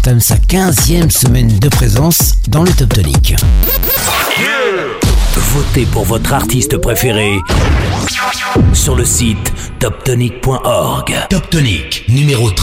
entame sa 15e semaine de présence dans le Top Tonic. Votez pour votre artiste préféré sur le site toptonic.org. Top Tonic, numéro 13.